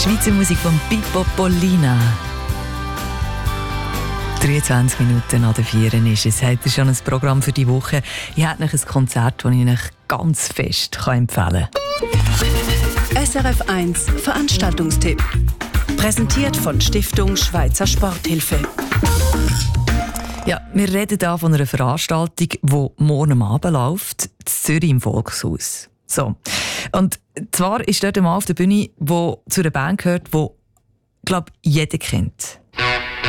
Schweizer Musik von Pippo Pollina. 23 Minuten nach der 4 ist es. Habt ihr schon ein Programm für die Woche? Ich habe euch ein Konzert, das ich euch ganz fest empfehlen kann. SRF 1 Veranstaltungstipp. Präsentiert von Stiftung Schweizer Sporthilfe. Ja, wir reden hier von einer Veranstaltung, die morgen am Abend läuft, in Zürich im Volkshaus. So. Und zwar ist dort ein Mann auf der Bühne, der zu einer Band gehört, die, glaube ich, jeder kennt.